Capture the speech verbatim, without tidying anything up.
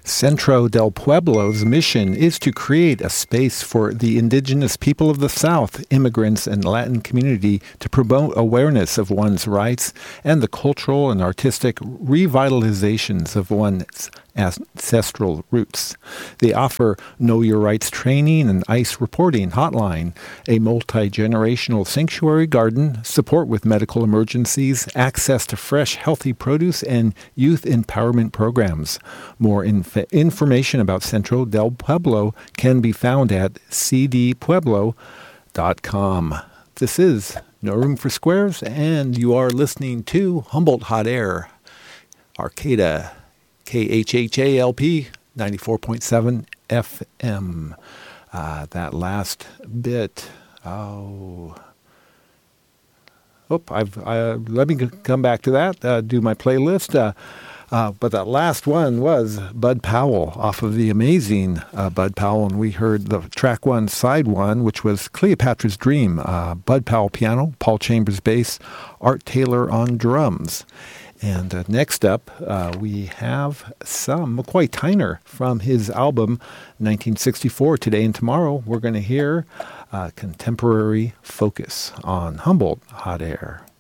Centro del Pueblo's mission is to create a space for the indigenous people of the South, immigrants, and Latin community to promote awareness of one's rights and the cultural and artistic revitalizations of one's ancestral roots. They offer Know Your Rights training and ICE reporting hotline, a multi-generational sanctuary garden, support with medical emergencies, access to fresh, healthy produce, and youth empowerment programs. More inf- information about Centro del Pueblo can be found at c d pueblo dot com. This is No Room for Squares, and you are listening to Humboldt Hot Air, Arcata, K H H A L P ninety-four point seven F M. Uh, that last bit, oh, oh I've, uh, let me come back to that, uh, do my playlist. Uh, uh, but that last one was Bud Powell off of the amazing uh, Bud Powell, and we heard the track one, side one, which was Cleopatra's Dream. Uh, Bud Powell piano, Paul Chambers bass, Art Taylor on drums. And uh, next up, uh, we have some McCoy Tyner from his album nineteen sixty-four. Today and tomorrow, we're going to hear uh, Contemporary Focus on Humboldt Hot Air.